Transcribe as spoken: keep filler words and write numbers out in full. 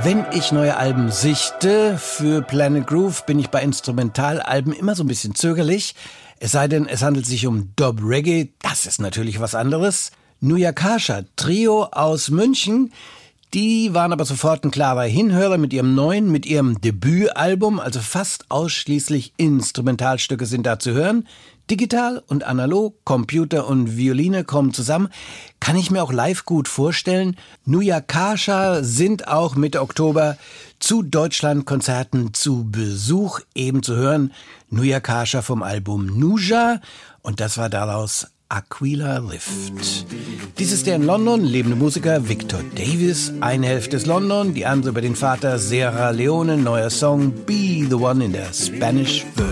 Wenn ich neue Alben sichte für Planet Groove, bin ich bei Instrumentalalben immer so ein bisschen zögerlich. Es sei denn, es handelt sich um Dub Reggae, das ist natürlich was anderes. Nuyakasha, Trio aus München, die waren aber sofort ein klarer Hinhörer mit ihrem neuen, mit ihrem Debütalbum, also fast ausschließlich Instrumentalstücke sind da zu hören. Digital und analog, Computer und Violine kommen zusammen. Kann ich mir auch live gut vorstellen. Nuyakasha sind auch Mitte Oktober zu Deutschlandkonzerten zu Besuch eben zu hören. Nuyakasha vom Album Nuja und das war daraus Aquila Lift. Dies ist der in London lebende Musiker Victor Davis. Eine Hälfte ist London, die andere über den Vater Sierra Leone. Neuer Song Be the One in der Spanish Version.